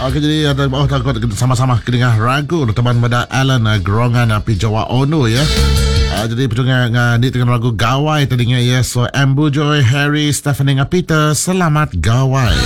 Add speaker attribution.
Speaker 1: Okey, jadi ada bawah takut kita sama-sama dengar ragu teman pada Alan Gerongan api Jawa Ono ya. Jadi pertengah ngadi dengan lagu Gawai tadinya ya. So Ambu Joy, Harry, Stephanie dengan Peter, selamat gawai.